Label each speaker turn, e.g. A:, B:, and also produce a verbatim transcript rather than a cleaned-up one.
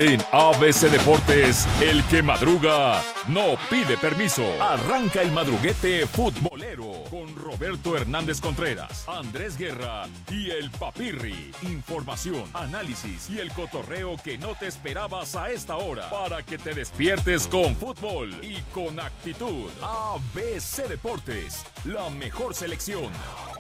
A: En A B C Deportes, el que madruga no pide permiso. Arranca el madruguete futbolero con Roberto Hernández Contreras, Andrés Guerra y el Papirri. Información, análisis y el cotorreo que no te esperabas a esta hora para que te despiertes con fútbol y con actitud. A B C Deportes, la mejor selección.